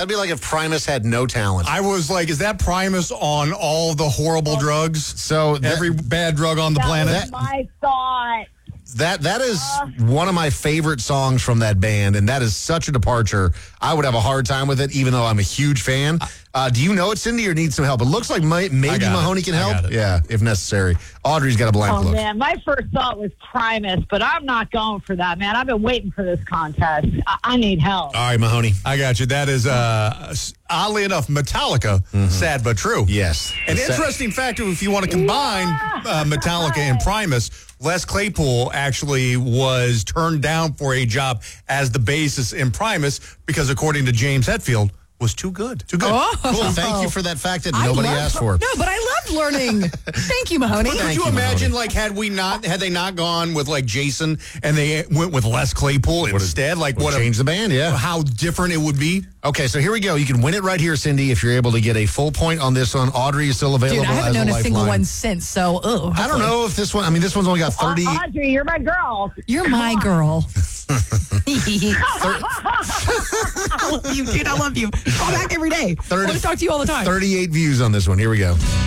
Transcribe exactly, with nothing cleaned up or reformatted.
That'd be like if Primus had no talent. I was like, is that Primus on all the horrible drugs? So that, every bad drug on the that planet? was my thought. That that is one of my favorite songs from that band, and that is such a departure. I would have a hard time with it, even though I'm a huge fan. Uh, do you know it, Cindy, or need some help? It looks like may, maybe Mahoney it. can I help. got it. Yeah, if necessary. Audrey's got a blank Oh, look. man, my first thought was Primus, but I'm not going for that, man. I've been waiting for this contest. I, I need help. All right, Mahoney. I got you. That is, uh, oddly enough, Metallica, mm-hmm. Sad but true. Yes. An Sad. interesting fact, if you want to combine yeah. uh, Metallica and Primus, Les Claypool actually was turned down for a job as the bassist in Primus because, according to James Hetfield, was too good. Too good. Oh. Cool. Thank you for that fact that I nobody love- asked for. No, but I loved learning. Thank you, Mahoney. Could Thank you you, imagine, Mahoney. like, had we not, had they not gone with like Jason and they went with Les Claypool instead, like Would what? change the band, yeah. How different it would be. Okay, so here we go. You can win it right here, Cindy, if you're able to get a full point on this one. Audrey is still available Dude, I haven't as known a a, single lifeline. one since, so, oh. I don't know if this one, I mean, this one's only got thirty. Uh, Audrey, you're my girl. You're my girl. I love you, dude. I love you. Call back every day. I want to talk to you all the time. thirty-eight views on this one. Here we go.